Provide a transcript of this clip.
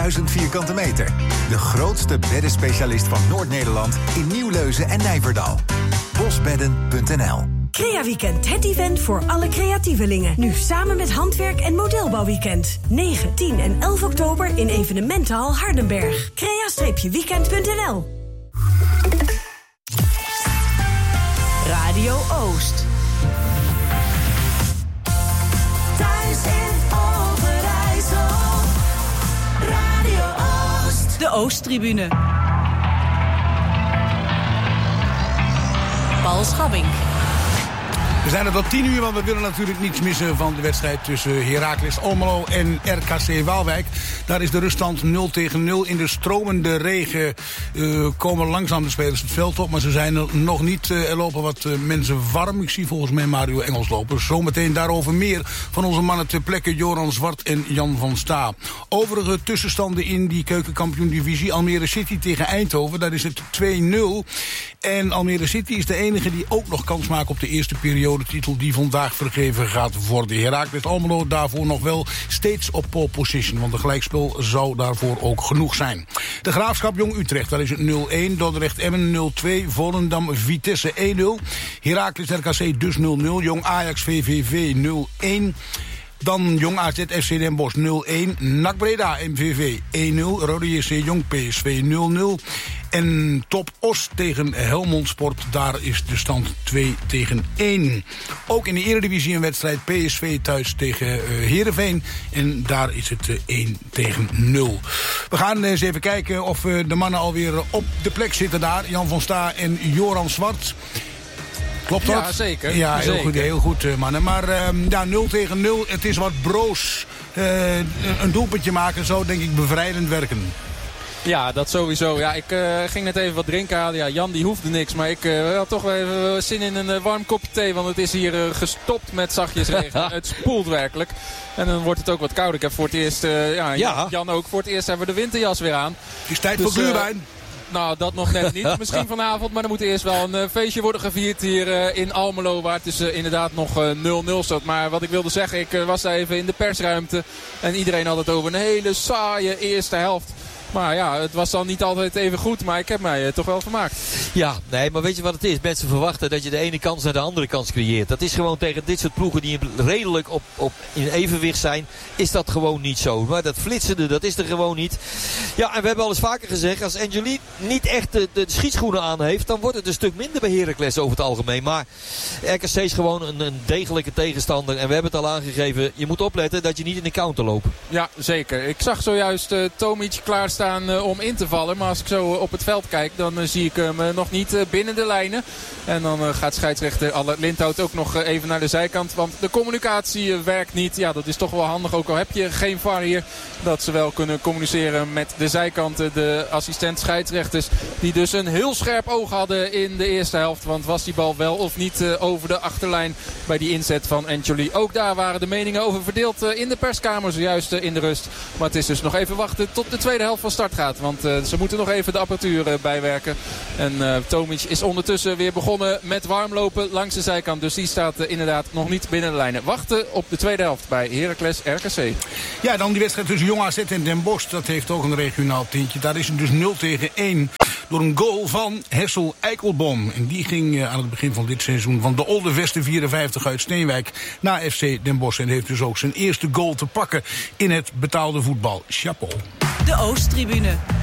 1000 vierkante meter. De grootste beddenspecialist van Noord-Nederland in Nieuwleuzen en Nijverdal. Bosbedden.nl. Crea-weekend, het event voor alle creatievelingen. Nu samen met Handwerk- en Modelbouwweekend. 9, 10 en 11 oktober in Evenementenhal Hardenberg. Crea-weekend.nl. Radio Oost. Thuis in Overijssel. Radio Oost. De Oosttribune. Paul Schabbing. We zijn er tot 10 uur, want we willen natuurlijk niets missen van de wedstrijd tussen Heracles Almelo en RKC Waalwijk. Daar is de ruststand 0-0. In de stromende regen komen langzaam de spelers het veld op, maar ze zijn er nog niet. Er lopen wat mensen warm. Ik zie volgens mij Mario Engels lopen. Zometeen daarover meer van onze mannen ter plekke Joran Zwart en Jan van Sta. Overige tussenstanden in die keukenkampioen-divisie. Almere City tegen Eindhoven, daar is het 2-0. En Almere City is de enige die ook nog kans maakt op de eerste periodetitel die vandaag vergeven gaat worden. Heracles Almelo daarvoor nog wel steeds op pole position, want de gelijkspel zou daarvoor ook genoeg zijn. De Graafschap Jong Utrecht, daar is het 0-1. Dordrecht Emmen 0-2. Volendam Vitesse 1-0. Heracles RKC dus 0-0. Jong Ajax VVV 0-1. Dan Jong AZ FC Den Bosch 0-1. NAC Breda MVV 1-0. Rode JC Jong PSV 0-0. En Top Os tegen Helmond Sport, daar is de stand 2-1. Ook in de Eredivisie een wedstrijd PSV thuis tegen Heerenveen. En daar is het 1-0. We gaan eens even kijken of de mannen alweer op de plek zitten daar. Jan van Sta en Joran Zwart. Klopt dat? Ja, zeker. Ja, zeker. Heel goed, mannen. Maar 0-0. Het is wat broos. Een doelpuntje maken zou denk ik bevrijdend werken. Ja, dat sowieso. Ja, ik ging net even wat drinken halen. Ja, Jan die hoefde niks, maar ik had toch wel even zin in een warm kopje thee. Want het is hier gestopt met zachtjes regen. Het spoelt werkelijk. En dan wordt het ook wat kouder. Ik heb voor het eerst, Jan ook, voor het eerst hebben we de winterjas weer aan. Het is tijd voor gluwijn. Nou, dat nog net niet. Misschien vanavond, maar er moet eerst wel een feestje worden gevierd hier in Almelo. Waar het dus inderdaad nog 0-0 staat. Maar wat ik wilde zeggen, ik was daar even in de persruimte. En iedereen had het over een hele saaie eerste helft. Maar ja, het was dan niet altijd even goed, maar ik heb mij toch wel vermaakt. Ja, nee, maar weet je wat het is? Mensen verwachten dat je de ene kans naar de andere kans creëert. Dat is gewoon tegen dit soort ploegen die redelijk in evenwicht zijn, is dat gewoon niet zo. Maar dat flitsende, dat is er gewoon niet. Ja, en we hebben al eens vaker gezegd, als Angelini niet echt de schietschoenen aan heeft, dan wordt het een stuk minder bij Heracles over het algemeen. Maar RKC is gewoon een degelijke tegenstander. En we hebben het al aangegeven, je moet opletten dat je niet in de counter loopt. Ja, zeker. Ik zag zojuist Tomic klaarstaan om in te vallen. Maar als ik zo op het veld kijk, dan zie ik hem nog niet binnen de lijnen. En dan gaat scheidsrechter Allard Lindhout ook nog even naar de zijkant. Want de communicatie werkt niet. Ja, dat is toch wel handig. Ook al heb je geen VAR hier. Dat ze wel kunnen communiceren met de zijkanten. De assistent scheidsrechters. Die dus een heel scherp oog hadden in de eerste helft. Want was die bal wel of niet over de achterlijn bij die inzet van Angelini. Ook daar waren de meningen over verdeeld in de perskamer. Zojuist in de rust. Maar het is dus nog even wachten tot de tweede helft van start gaat. Want ze moeten nog even de apparatuur bijwerken. En Tomic is ondertussen weer begonnen met warmlopen langs de zijkant. Dus die staat inderdaad nog niet binnen de lijnen. Wachten op de tweede helft bij Heracles RKC. Ja, dan die wedstrijd tussen Jong AZ en Den Bosch. Dat heeft ook een regionaal tintje. Daar is het dus 0-1 door een goal van Hessel Eikelboom. En die ging aan het begin van dit seizoen van de Olde Vesten 54 uit Steenwijk naar FC Den Bosch. En heeft dus ook zijn eerste goal te pakken in het betaalde voetbal. Chapeau. De Oosttribune.